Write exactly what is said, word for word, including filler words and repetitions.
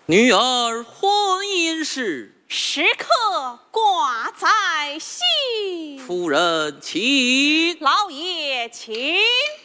女儿婚姻事， 时刻挂在心。 夫人请。 老爷请。